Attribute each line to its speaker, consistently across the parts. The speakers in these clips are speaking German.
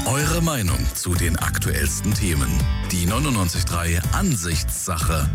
Speaker 1: Eure Meinung zu den aktuellsten Themen. Die 99.3 Ansichtssache.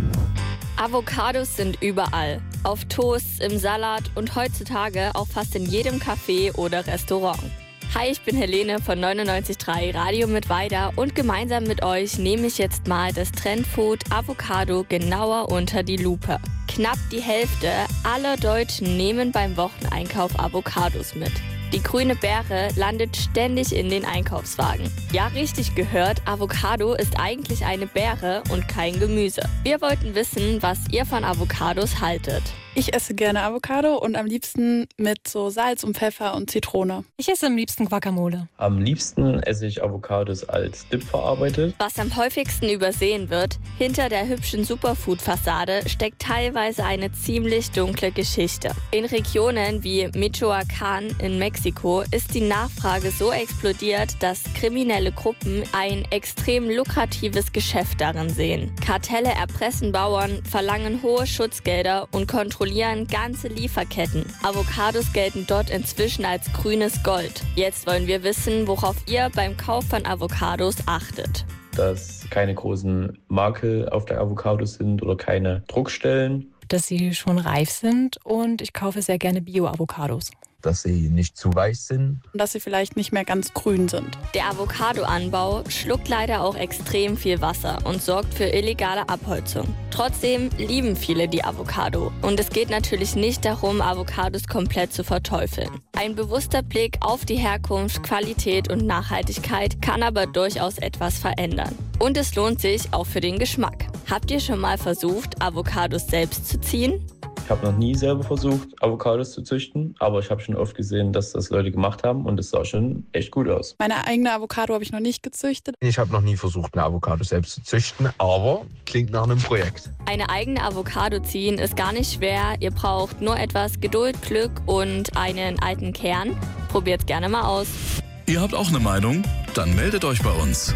Speaker 2: Avocados sind überall. Auf Toast, im Salat und heutzutage auch fast in jedem Café oder Restaurant. Hi, ich bin Helene von 99.3 Radio Mittweida und gemeinsam mit euch nehme ich jetzt mal das Trendfood Avocado genauer unter die Lupe. Knapp die Hälfte aller Deutschen nehmen beim Wocheneinkauf Avocados mit. Die grüne Beere landet ständig in den Einkaufswagen. Ja, richtig gehört, Avocado ist eigentlich eine Beere und kein Gemüse. Wir wollten wissen, was ihr von Avocados haltet.
Speaker 3: Ich esse gerne Avocado und am liebsten mit so Salz und Pfeffer und Zitrone.
Speaker 4: Ich esse am liebsten Guacamole.
Speaker 5: Am liebsten esse ich Avocados als Dip verarbeitet.
Speaker 2: Was am häufigsten übersehen wird, hinter der hübschen Superfood-Fassade steckt teilweise eine ziemlich dunkle Geschichte. In Regionen wie Michoacán in Mexiko ist die Nachfrage so explodiert, dass kriminelle Gruppen ein extrem lukratives Geschäft darin sehen. Kartelle erpressen Bauern, verlangen hohe Schutzgelder und kontrollieren ganze Lieferketten. Avocados gelten dort inzwischen als grünes Gold. Jetzt wollen wir wissen, worauf ihr beim Kauf von Avocados achtet.
Speaker 5: Dass keine großen Makel auf der Avocados sind oder keine Druckstellen.
Speaker 4: Dass sie schon reif sind und ich kaufe sehr gerne Bio-Avocados.
Speaker 6: Dass sie nicht zu weich sind.
Speaker 3: Und dass sie vielleicht nicht mehr ganz grün sind.
Speaker 2: Der Avocado-Anbau schluckt leider auch extrem viel Wasser und sorgt für illegale Abholzung. Trotzdem lieben viele die Avocado. Und es geht natürlich nicht darum, Avocados komplett zu verteufeln. Ein bewusster Blick auf die Herkunft, Qualität und Nachhaltigkeit kann aber durchaus etwas verändern. Und es lohnt sich auch für den Geschmack. Habt ihr schon mal versucht, Avocados selbst zu ziehen?
Speaker 5: Ich habe noch nie selber versucht, Avocados zu züchten, aber ich habe schon oft gesehen, dass das Leute gemacht haben und es sah schon echt gut aus.
Speaker 3: Meine eigene Avocado habe ich noch nicht gezüchtet.
Speaker 6: Ich habe noch nie versucht, eine Avocado selbst zu züchten, aber klingt nach einem Projekt.
Speaker 2: Eine eigene Avocado ziehen ist gar nicht schwer. Ihr braucht nur etwas Geduld, Glück und einen alten Kern. Probiert's gerne mal aus.
Speaker 1: Ihr habt auch eine Meinung? Dann meldet euch bei uns.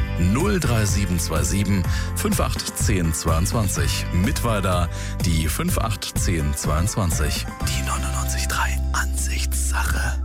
Speaker 1: 03727 581022. Mittweida die 581022. Die 99.3 Ansichtssache.